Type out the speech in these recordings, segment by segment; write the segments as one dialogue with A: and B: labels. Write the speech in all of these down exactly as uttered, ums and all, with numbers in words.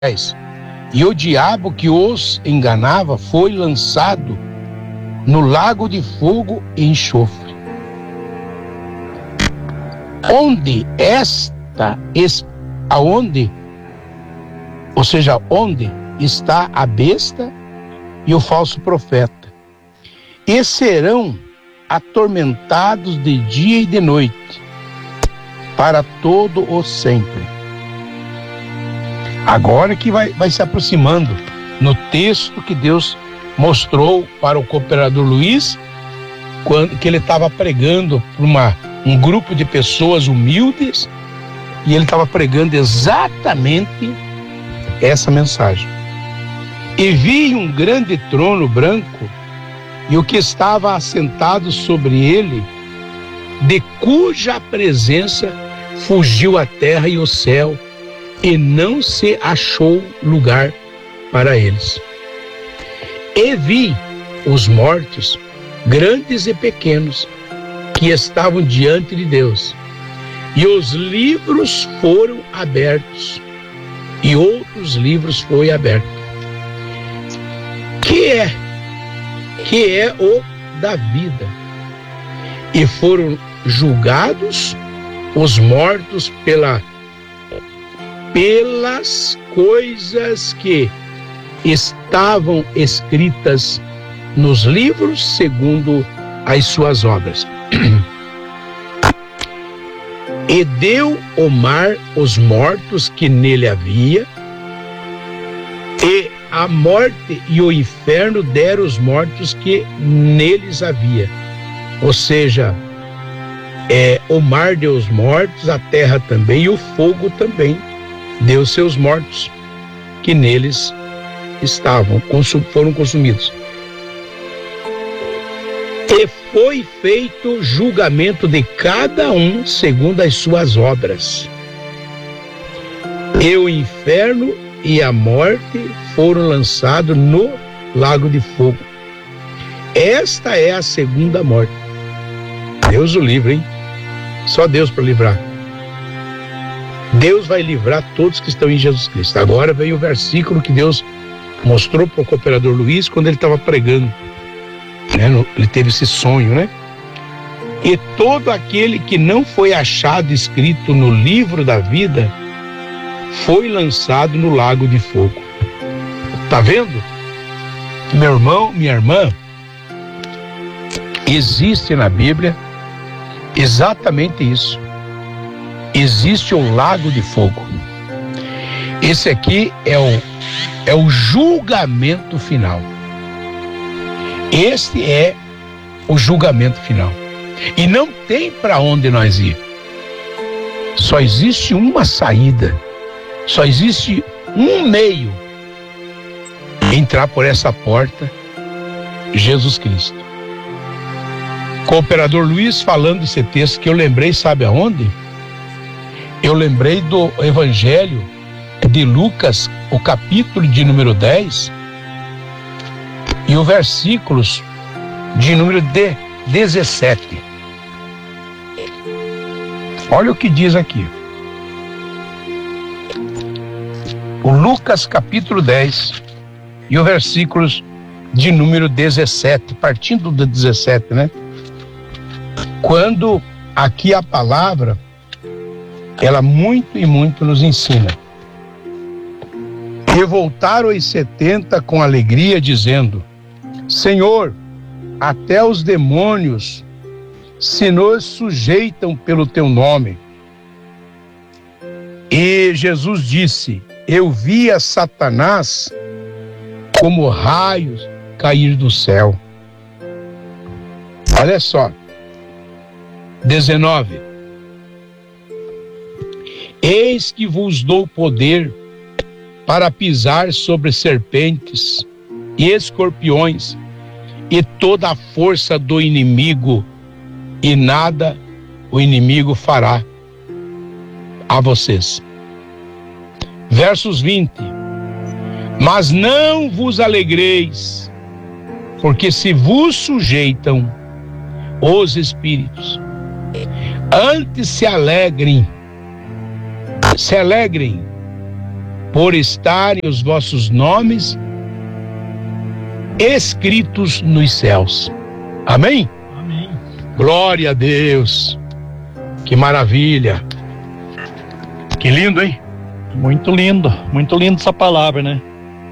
A: E o diabo que os enganava foi lançado no lago de fogo e enxofre, onde esta, aonde, ou seja, onde está a besta e o falso profeta, e serão atormentados de dia e de noite, para todo o sempre. Agora que vai, vai se aproximando no texto que Deus mostrou para o cooperador Luiz, quando que ele estava pregando para uma, um grupo de pessoas humildes, e ele estava pregando exatamente essa mensagem. E vi um grande trono branco, e o que estava assentado sobre ele, de cuja presença fugiu a terra e o céu, e não se achou lugar para eles. E vi os mortos, grandes e pequenos, que estavam diante de Deus, e os livros foram abertos, e outros livros foi aberto, que é que é o da vida, e foram julgados os mortos pela pelas coisas que estavam escritas nos livros segundo as suas obras. E deu o mar os mortos que nele havia, e a morte e o inferno deram os mortos que neles havia. Ou seja, é, o mar deu os mortos, a terra também, e o fogo também deu seus mortos que neles estavam, consum, foram consumidos. E foi feito julgamento de cada um segundo as suas obras. E o inferno e a morte foram lançados no lago de fogo. Esta é a segunda morte. Deus o livre, hein? Só Deus para livrar. Deus vai livrar todos que estão em Jesus Cristo. Agora vem o versículo que Deus mostrou para o cooperador Luiz quando ele estava pregando, né? Ele teve esse sonho, né? E todo aquele que não foi achado escrito no livro da vida foi lançado no lago de fogo. Tá vendo? Meu irmão, minha irmã, existe na Bíblia exatamente isso. Existe um lago de fogo. Esse aqui é o, é o julgamento final. Este é o julgamento final. E não tem para onde nós ir. Só existe uma saída. Só existe um meio. Entrar por essa porta, Jesus Cristo. Cooperador Luiz falando esse texto que eu lembrei, sabe aonde? Eu lembrei do Evangelho de Lucas, o capítulo de número dez e o versículos de número de dezessete. Olha o que diz aqui. O Lucas capítulo dez e o versículos de número dezessete, partindo do dezessete, né? Quando aqui a palavra, ela muito e muito nos ensina. E voltaram os setenta com alegria, dizendo: Senhor, até os demônios se nos sujeitam pelo teu nome. E Jesus disse: eu via Satanás como raios cair do céu. Olha só. dezenove. Eis que vos dou poder para pisar sobre serpentes e escorpiões e toda a força do inimigo, e nada o inimigo fará a vocês. Versos vinte. Mas não vos alegreis, porque se vos sujeitam os espíritos, antes se alegrem, se alegrem por estarem os vossos nomes escritos nos céus. Amém?
B: Amém.
A: Glória a Deus. Que maravilha. Que lindo, hein?
B: Muito lindo, muito lindo essa palavra, né?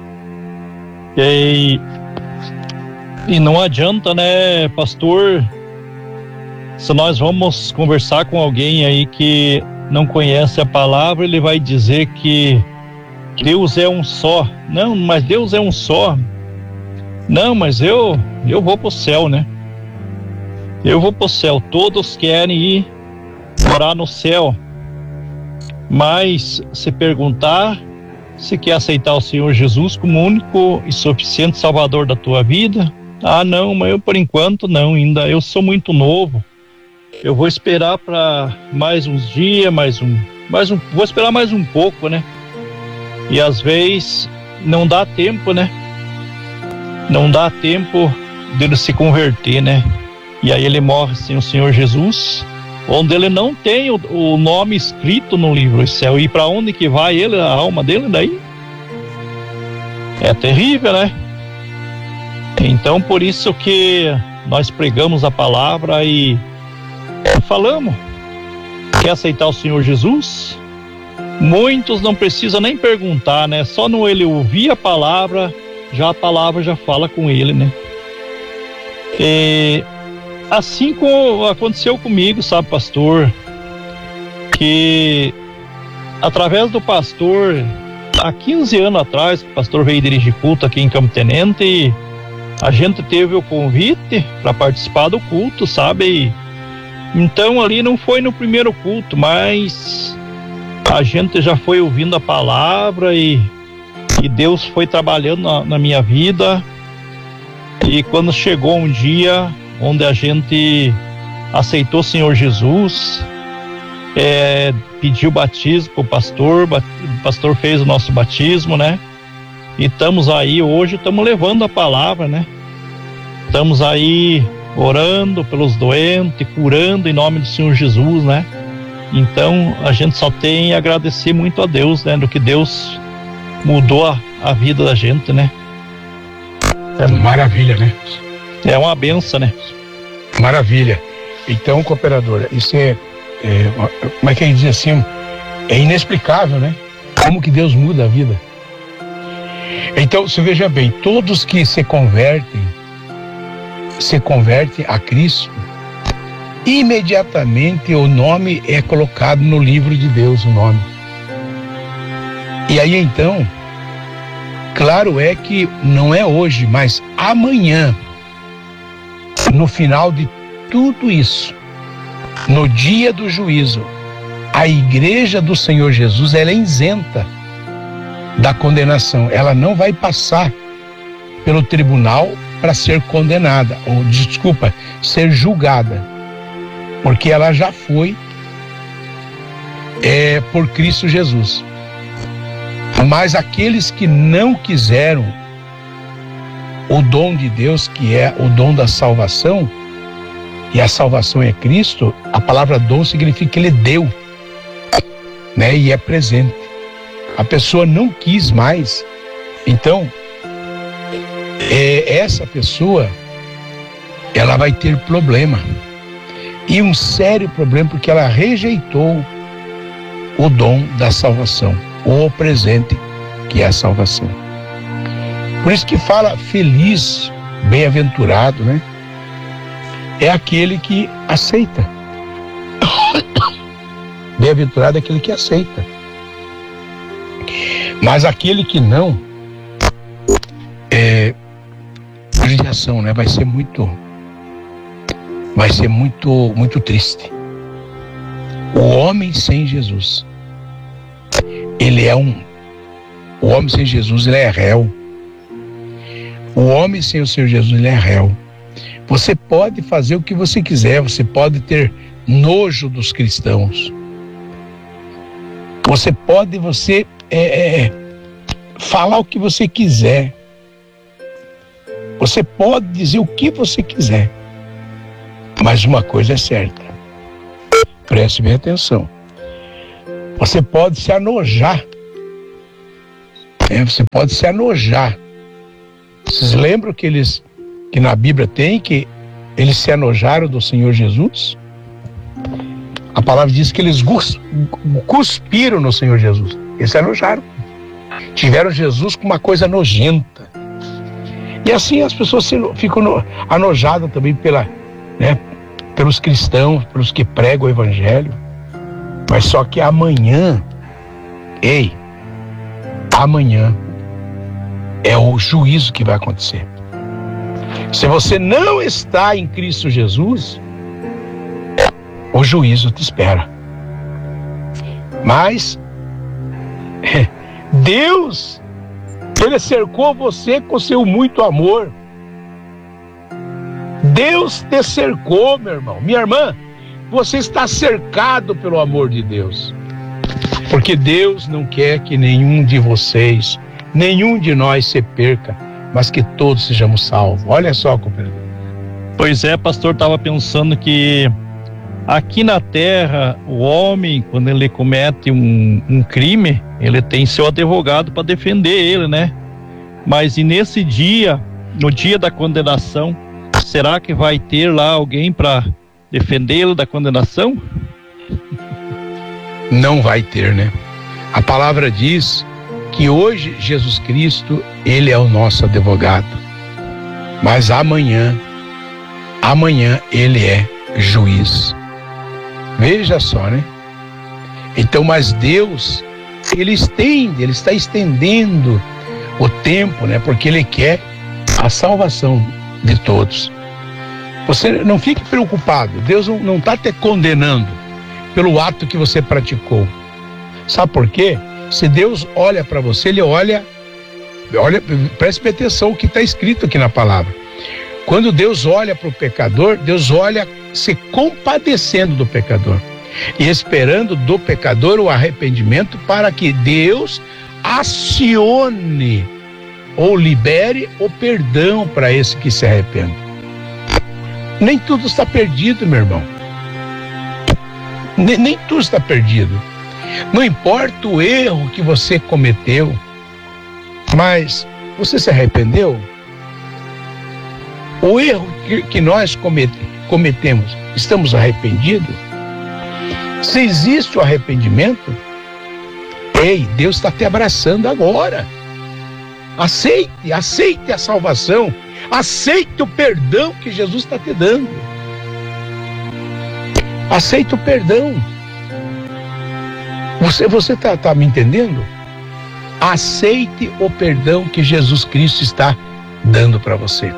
B: E, e não adianta, né, pastor, se nós vamos conversar com alguém aí que não conhece a palavra, ele vai dizer que Deus é um só. Não, mas Deus é um só. Não, mas eu, eu vou pro céu, né? Eu vou pro céu. Todos querem ir morar no céu. Mas se perguntar se quer aceitar o Senhor Jesus como único e suficiente Salvador da tua vida, ah não, mas eu por enquanto não, ainda eu sou muito novo, eu vou esperar para mais uns dias, mais um, mais um, vou esperar mais um pouco, né? E às vezes não dá tempo, né? Não dá tempo dele se converter, né? E aí ele morre sem o Senhor Jesus, onde ele não tem o, o nome escrito no livro do céu. E para onde que vai ele, a alma dele daí? É terrível, né? Então por isso que nós pregamos a palavra e falamos. Quer aceitar o Senhor Jesus? Muitos não precisam nem perguntar, né? Só no ele ouvir a palavra, já a palavra já fala com ele, né? E assim como aconteceu comigo, sabe, pastor, que através do pastor, há quinze anos atrás, o pastor veio dirigir culto aqui em Campo Tenente e a gente teve o convite para participar do culto, sabe? E então ali não foi no primeiro culto, mas a gente já foi ouvindo a palavra e, e Deus foi trabalhando na, na minha vida. E quando chegou um dia onde a gente aceitou o Senhor Jesus, é, pediu batismo para o pastor, o pastor fez o nosso batismo, né? E estamos aí hoje, estamos levando a palavra, né? Estamos aí orando pelos doentes, curando em nome do Senhor Jesus, né? Então a gente só tem a agradecer muito a Deus, né? Do que Deus mudou a, a vida da gente, né?
A: É maravilha, né?
B: É uma benção, né?
A: Maravilha. Então, cooperadora, isso é, é como é que a gente diz assim, é inexplicável, né? Como que Deus muda a vida. Então, você veja bem, todos que se convertem, se convertem a Cristo, imediatamente o nome é colocado no livro de Deus, o nome. E aí então, claro é que não é hoje, mas amanhã, no final de tudo isso, no dia do juízo, a igreja do Senhor Jesus, ela é isenta da condenação. Ela não vai passar pelo tribunal para ser condenada, ou desculpa, ser julgada, porque ela já foi é, por Cristo Jesus. Mas aqueles que não quiseram o dom de Deus, que é o dom da salvação, e a salvação é Cristo, a palavra dom significa que ele deu, né? E é presente. A pessoa não quis mais. Então, é, essa pessoa, ela vai ter problema. E um sério problema, porque ela rejeitou o dom da salvação, o presente que é a salvação. Por isso que fala feliz, bem-aventurado, né? É aquele que aceita. Bem-aventurado é aquele que aceita. Mas aquele que não, é judiação, né? Vai ser muito, vai ser muito, muito triste. O homem sem Jesus, ele é um, o homem sem Jesus, ele é réu. O homem sem o Senhor Jesus, ele é réu. Você pode fazer o que você quiser, você pode ter nojo dos cristãos. Você pode, você é, é, falar o que você quiser. Você pode dizer o que você quiser. Mas uma coisa é certa. Preste bem atenção. Você pode se anojar É, você pode se enojar. Vocês lembram que eles, que na Bíblia tem que eles se enojaram do Senhor Jesus? A palavra diz que eles cuspiram no Senhor Jesus. Eles se enojaram. Tiveram Jesus com uma coisa nojenta. E assim as pessoas se, ficam enojadas também pela, né, pelos cristãos, pelos que pregam o Evangelho. Mas só que amanhã, ei, amanhã é o juízo que vai acontecer. Se você não está em Cristo Jesus, o juízo te espera. Mas Deus, Ele cercou você com seu muito amor. Deus te cercou, meu irmão. Minha irmã, você está cercado pelo amor de Deus. Porque Deus não quer que nenhum de vocês, nenhum de nós se perca, mas que todos sejamos salvos. Olha só, companheiro.
B: Pois é, pastor, estava pensando que aqui na terra, o homem, quando ele comete um, um crime, ele tem seu advogado para defender ele, né? Mas e nesse dia, no dia da condenação, será que vai ter lá alguém para defendê-lo da condenação?
A: Não vai ter, né? A palavra diz que hoje Jesus Cristo, Ele é o nosso advogado. Mas amanhã, amanhã Ele é juiz. Veja só, né? Então, mas Deus, Ele estende, Ele está estendendo o tempo, né? Porque Ele quer a salvação de todos. Você não fique preocupado. Deus não está te condenando pelo ato que você praticou. Sabe por quê? Se Deus olha para você, Ele olha, olha, preste atenção o que está escrito aqui na palavra. Quando Deus olha para o pecador, Deus olha se compadecendo do pecador e esperando do pecador o arrependimento para que Deus acione ou libere o perdão para esse que se arrepende. Nem tudo está perdido, meu irmão. Nem, nem tudo está perdido. Não importa o erro que você cometeu, mas você se arrependeu? O erro que, que nós comete, cometemos, estamos arrependidos? Se existe o arrependimento, ei, Deus está te abraçando agora. Aceite, aceite a salvação, aceite o perdão que Jesus está te dando. Aceite o perdão. Você você está tá me entendendo? Aceite o perdão que Jesus Cristo está dando para você.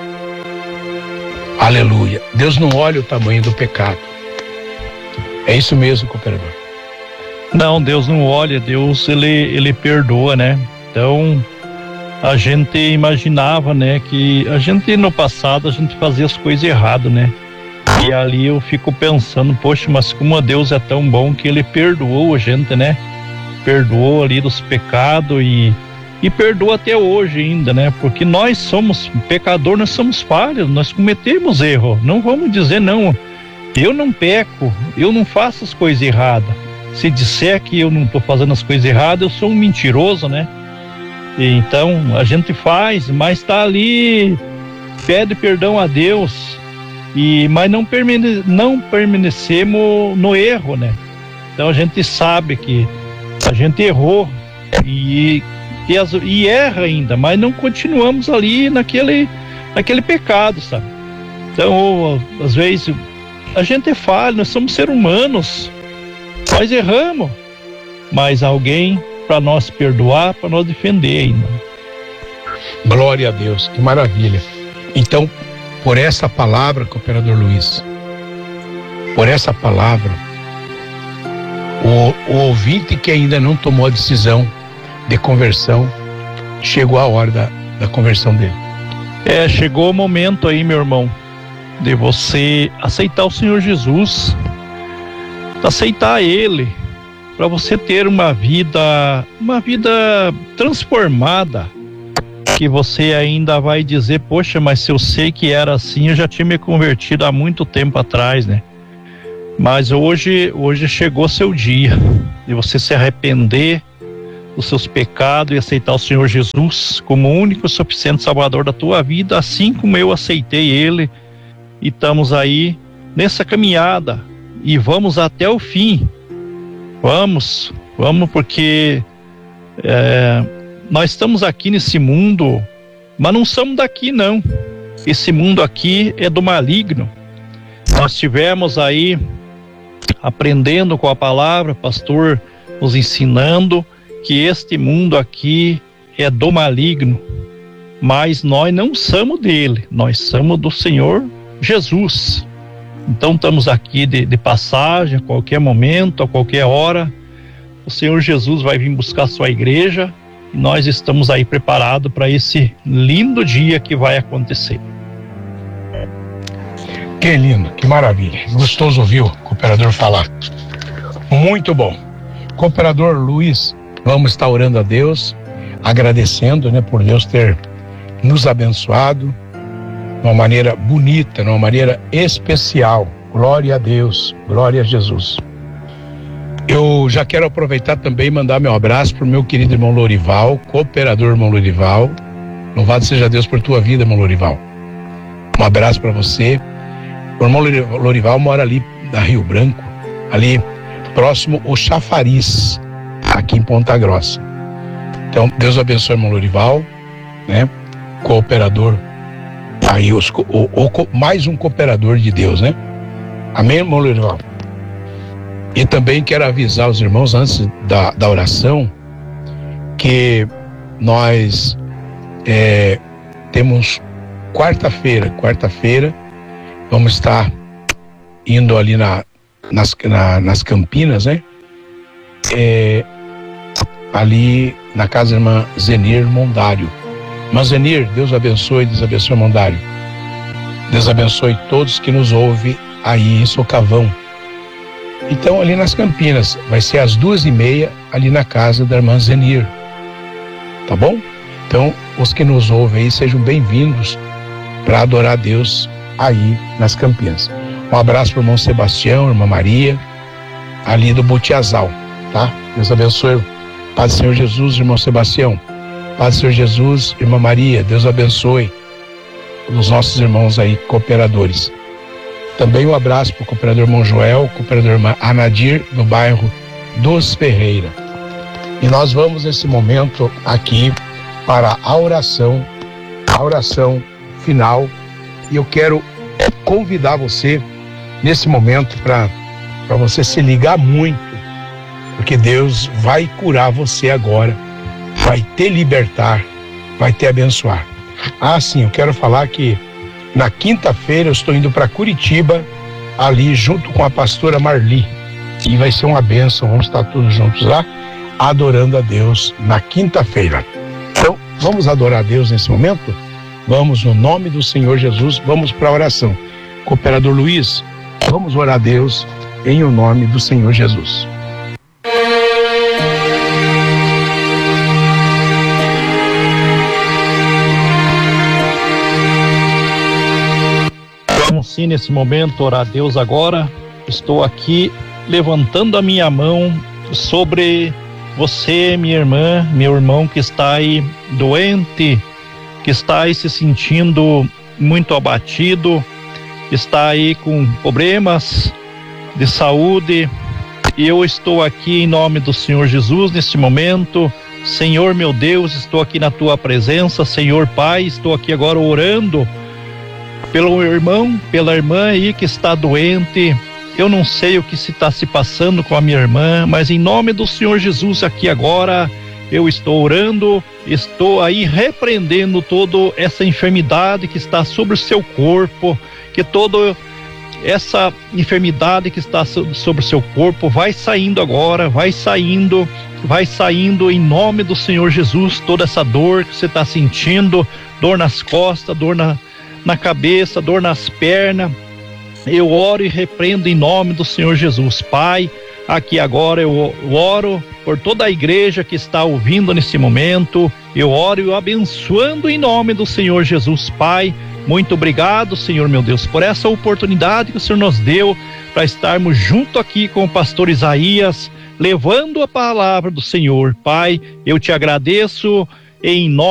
A: Aleluia. Deus não olha o tamanho do pecado. É isso mesmo, cooperador.
B: Não, Deus não olha, Deus ele, ele perdoa, né? Então, a gente imaginava, né, que a gente no passado a gente fazia as coisas erradas, né? E ali eu fico pensando, poxa, mas como Deus é tão bom que Ele perdoou a gente, né? Perdoou ali dos pecados e, e perdoa até hoje ainda, né? Porque nós somos pecadores, nós somos falhos, nós cometemos erro. Não vamos dizer, não, eu não peco, eu não faço as coisas erradas. Se disser que eu não estou fazendo as coisas erradas, eu sou um mentiroso, né? E então, a gente faz, mas está ali, pede perdão a Deus. E, mas não, permane, não permanecemos no erro, né? Então a gente sabe que a gente errou e, e, as, e erra ainda, mas não continuamos ali naquele, naquele pecado, sabe? Então, às vezes, a gente é falho, nós somos seres humanos, nós erramos, mas alguém para nós perdoar, para nós defender ainda.
A: Glória a Deus, que maravilha. Então, por essa palavra, cooperador Luiz, por essa palavra, o, o ouvinte que ainda não tomou a decisão de conversão, chegou a hora da, da conversão dele.
B: É, chegou o momento aí, meu irmão, de você aceitar o Senhor Jesus, aceitar Ele, para você ter uma vida, uma vida transformada, que você ainda vai dizer, poxa, mas se eu sei que era assim, eu já tinha me convertido há muito tempo atrás, né? Mas hoje, hoje chegou seu dia de você se arrepender, dos seus pecados e aceitar o Senhor Jesus como único e suficiente Salvador da tua vida, assim como eu aceitei Ele. E estamos aí nessa caminhada e vamos até o fim. Vamos, vamos porque é, nós estamos aqui nesse mundo, mas não somos daqui não. Esse mundo aqui é do maligno. Nós tivemos aí aprendendo com a palavra, pastor nos ensinando que este mundo aqui é do maligno, mas nós não somos dele, nós somos do Senhor Jesus. Então estamos aqui de, de passagem, a qualquer momento, a qualquer hora, o Senhor Jesus vai vir buscar a sua igreja e nós estamos aí preparados para esse lindo dia que vai acontecer.
A: Que lindo, que maravilha, gostoso ouvir o cooperador falar, muito bom. Cooperador Luiz, vamos estar orando a Deus, agradecendo, né, por Deus ter nos abençoado de uma maneira bonita, de uma maneira especial. Glória a Deus, glória a Jesus. Eu já quero aproveitar também e mandar meu abraço para o meu querido irmão Lorival, cooperador irmão Lorival. Louvado seja Deus por tua vida, irmão Lorival. Um abraço para você. O irmão Lorival mora ali na Rio Branco, ali próximo ao Chafariz, aqui em Ponta Grossa. Então, Deus abençoe o irmão Lorival, né? Cooperador, aí os, o, o, mais um cooperador de Deus, né? Amém, irmão Lorival? E também quero avisar os irmãos, antes da, da oração, que nós é, temos quarta-feira, quarta-feira, vamos estar indo ali na, nas, na, nas Campinas, né? É, ali na casa da irmã Zenir Mondário. Irmã Zenir, Deus abençoe, Deus abençoe Mondário. Deus abençoe todos que nos ouvem aí em Socavão. Então, ali nas Campinas, vai ser às duas e meia, ali na casa da irmã Zenir. Tá bom? Então, os que nos ouvem aí, sejam bem-vindos para adorar a Deus aí nas Campinas. Um abraço para o irmão Sebastião, irmã Maria, ali do Butiazal, tá? Deus abençoe. Paz do Senhor Jesus, irmão Sebastião. Paz do Senhor Jesus, irmã Maria. Deus abençoe os nossos irmãos aí, cooperadores. Também um abraço para o cooperador irmão Joel, cooperador irmã Anadir, do bairro dos Ferreira. E nós vamos nesse momento aqui para a oração, a oração final. E eu quero convidar você nesse momento para para você se ligar muito, porque Deus vai curar você agora, vai te libertar, vai te abençoar. Ah, sim, eu quero falar que na quinta-feira eu estou indo para Curitiba, ali junto com a pastora Marli, e vai ser uma bênção, vamos estar todos juntos lá, adorando a Deus na quinta-feira. Então, vamos adorar a Deus nesse momento? Vamos no nome do Senhor Jesus, vamos para a oração. Cooperador Luiz, vamos orar a Deus em o nome do Senhor Jesus.
B: Vamos sim nesse momento orar a Deus agora. Estou aqui levantando a minha mão sobre você, minha irmã, meu irmão que está aí doente, que está aí se sentindo muito abatido, está aí com problemas de saúde, e eu estou aqui em nome do Senhor Jesus neste momento. Senhor meu Deus, estou aqui na tua presença, Senhor Pai, estou aqui agora orando pelo meu irmão, pela irmã aí que está doente. Eu não sei o que se está se passando com a minha irmã, mas em nome do Senhor Jesus aqui agora, eu estou orando, estou aí repreendendo toda essa enfermidade que está sobre o seu corpo, que toda essa enfermidade que está sobre o seu corpo vai saindo agora, vai saindo, vai saindo em nome do Senhor Jesus. Toda essa dor que você está sentindo, dor nas costas, dor na, na cabeça, dor nas pernas, eu oro e repreendo em nome do Senhor Jesus. Pai, aqui agora eu oro por toda a igreja que está ouvindo nesse momento, eu oro e abençoando em nome do Senhor Jesus. Pai, muito obrigado, Senhor meu Deus, por essa oportunidade que o Senhor nos deu para estarmos junto aqui com o pastor Isaías, levando a palavra do Senhor. Pai, eu te agradeço em nome